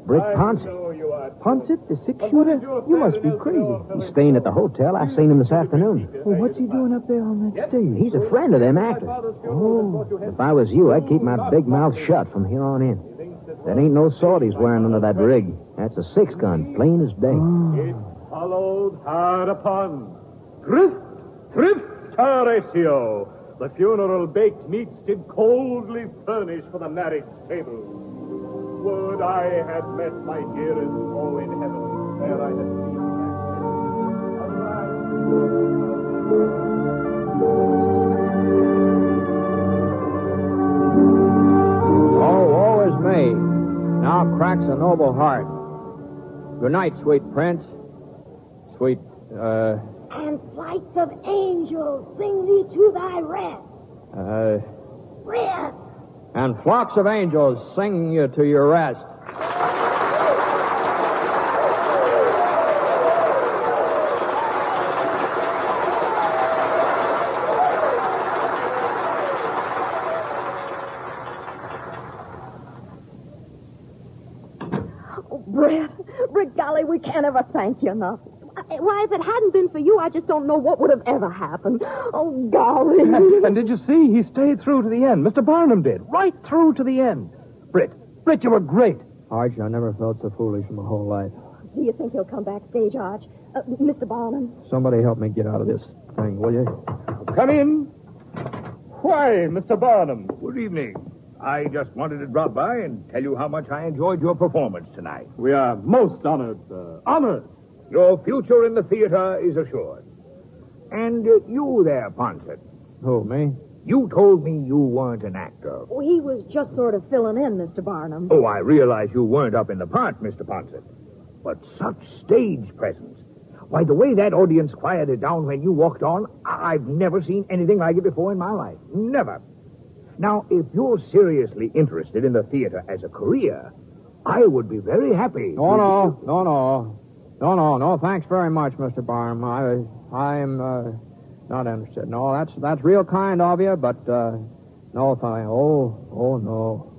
Britt Ponset. Ponset, the six-shooter? You must be crazy. He's staying at the hotel. I seen him this afternoon. Well, what's he doing up there on that stage? He's a friend of them actors. Oh. If I was you, I'd keep my big mouth shut from here on in. That ain't no sword he's wearing under that rig. That's a six-gun, plain as day. It followed hard upon. Thrift, Horatio. The funeral baked meats did coldly furnish for the marriage table. Would I had met my dearest foe in heaven, where I had seen Woe is me. Now cracks a noble heart. Good night, sweet prince. Sweet, And flights of angels sing thee to thy rest. Rest! And flocks of angels sing you to your rest. Oh, Brett, golly, we can't ever thank you enough. Why, if it hadn't been for you, I just don't know what would have ever happened. Oh, golly. And did you see? He stayed through to the end. Mr. Barnum did. Right through to the end. Britt, you were great. Arch, I never felt so foolish in my whole life. Do you think he'll come backstage, Arch? Mr. Barnum? Somebody help me get out of this thing, will you? Come in. Why, Mr. Barnum? Good evening. I just wanted to drop by and tell you how much I enjoyed your performance tonight. We are most honored, sir. Honored. Your future in the theater is assured. And you there, Ponset. Who, me? You told me you weren't an actor. Oh, he was just sort of filling in, Mr. Barnum. Oh, I realize you weren't up in the part, Mr. Ponset. But such stage presence. Why, the way that audience quieted down when you walked on, I've never seen anything like it before in my life. Never. Now, if you're seriously interested in the theater as a career, I would be very happy. No, thanks very much, Mr. Barnum. I'm not interested. No, that's real kind of you, but no, thank. Oh, no.